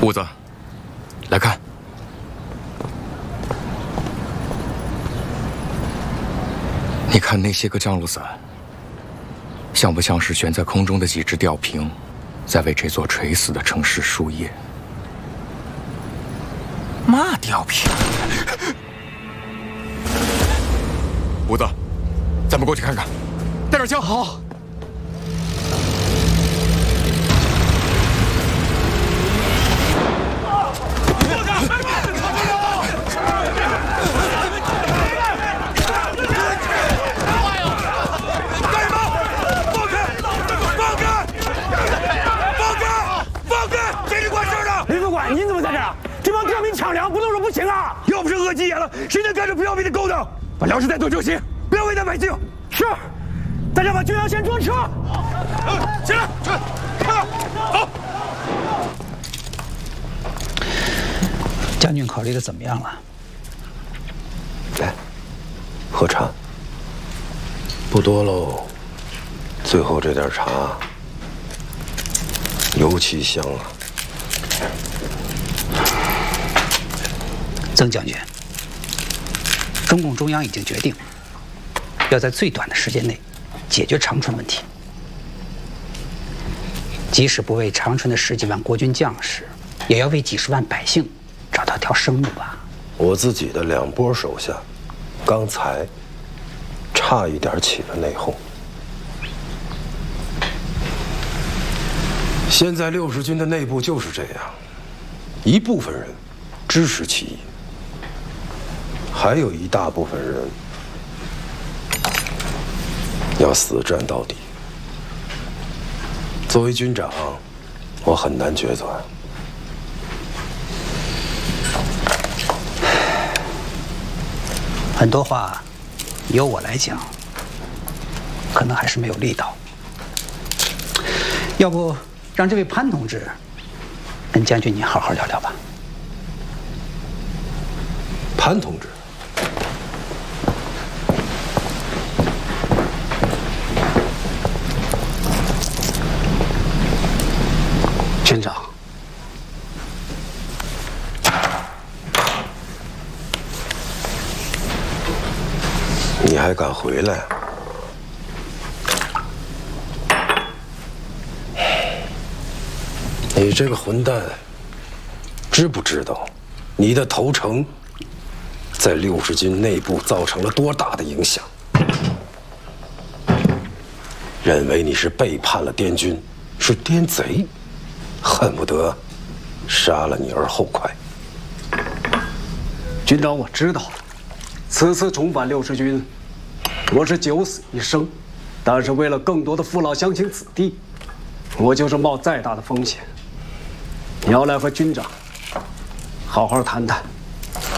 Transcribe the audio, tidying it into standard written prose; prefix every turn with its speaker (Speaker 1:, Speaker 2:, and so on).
Speaker 1: 五子，来看。你看那些个降落伞，像不像是悬在空中的几只吊瓶，在为这座垂死的城市输液？嘛吊瓶？五子，咱们过去看看，带点枪。好。
Speaker 2: 您怎么在这儿？这帮刁民抢粮，不动手不行啊！要不是饿急眼了，谁能干这不要命的勾当？把粮食带走就行，不要为难百姓。是，大家把军粮先装车。起来，好。
Speaker 3: 将军考虑的怎么样了？
Speaker 4: 来，喝茶。不多喽，最后这点茶尤其香啊。
Speaker 3: 曾将军，中共中央已经决定，要在最短的时间内解决长春问题。即使不为长春的10几万国军将士，也要为几10万百姓找到条生路吧。
Speaker 4: 我自己的2波手下，刚才差一点起了内讧。现在60军的内部就是这样，一部分人支持起义。 还有一大部分人要死战到底。作为军长，我很难抉择。
Speaker 3: 很多话由我来讲，可能还是没有力道。要不让这位潘同志跟将军你好好聊聊吧。
Speaker 4: 潘同志。
Speaker 3: 军长，
Speaker 4: 你还敢回来？你这个混蛋，知不知道，你的投诚在60军内部造成了多大的影响？认为你是背叛了滇军，是滇贼。 恨不得杀了你而后快。
Speaker 5: 军长，我知道，此次重返60军，我是9死1生，但是为了更多的父老乡亲子弟，我就是冒再大的风险，也要来和军长好好谈谈。